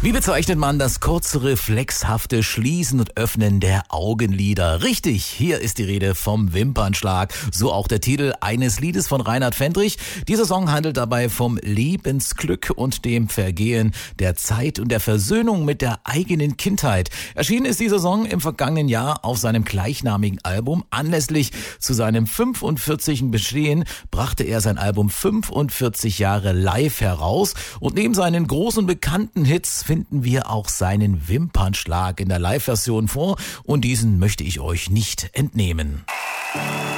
Wie bezeichnet man das kurze, reflexhafte Schließen und Öffnen der Augenlider? Richtig, hier ist die Rede vom Wimpernschlag. So auch der Titel eines Liedes von Reinhard Fendrich. Dieser Song handelt dabei vom Lebensglück und dem Vergehen der Zeit und der Versöhnung mit der eigenen Kindheit. Erschienen ist dieser Song im vergangenen Jahr auf seinem gleichnamigen Album. Anlässlich zu seinem 45. Bestehen brachte er sein Album 45 Jahre live heraus. Und neben seinen großen bekannten Hits finden wir auch seinen Wimpernschlag in der Live-Version vor und diesen möchte ich euch nicht entnehmen.